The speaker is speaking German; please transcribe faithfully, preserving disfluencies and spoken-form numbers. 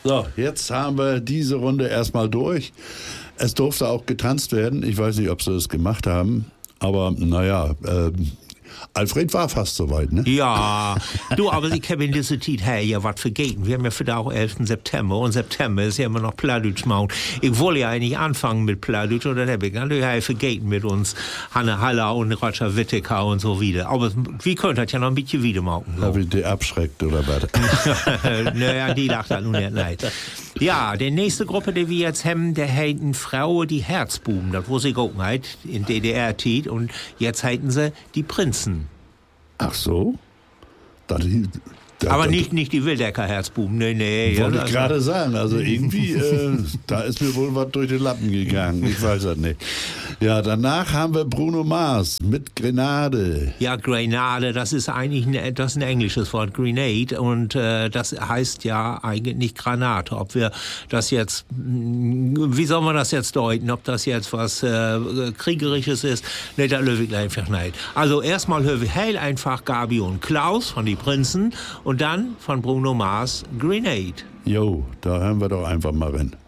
So, jetzt haben wir diese Runde erstmal durch. Es durfte auch getanzt werden. Ich weiß nicht, ob sie das gemacht haben. Aber naja, äh, Alfred war fast soweit, ne? Ja, du, aber ich habe in dieser Zeit hey, ja was vergessen. Wir haben ja für den elften September und September ist ja immer noch Plattdeutsch-Monat. Ich wollte ja eigentlich anfangen mit Plattdeutsch und dann habe ich natürlich vergessen mit uns Hanne Haller und Roger Whittaker und so wieder. Aber wir können das ja noch ein bisschen wieder machen. So. Habe ich die abschreckt oder was? Naja, die lacht dann nun nicht leid. Ja, die nächste Gruppe, die wir jetzt haben, der heiten Frauen die Herzbuben. Das wusste ich auch nicht in D D R-Tit. Und jetzt heiten sie die Prinzen. Ach so? Das, das, Aber das, nicht, nicht die Wildecker-Herzbuben, nee, nee. Wollte ja, ich gerade sagen, also irgendwie, äh, da ist mir wohl was durch die Lappen gegangen, ich weiß das nicht. Ja, danach haben wir Bruno Mars mit Grenade. Ja, Grenade, das ist eigentlich ein, das ist ein englisches Wort, Grenade, und äh, das heißt ja eigentlich Granate. Ob wir das jetzt, wie soll man das jetzt deuten, ob das jetzt was äh, Kriegerisches ist, ne, da löse ich einfach nicht. Also erstmal höre ich heil einfach Gabi und Klaus von die Prinzen und dann von Bruno Mars Grenade. Jo, da hören wir doch einfach mal rein.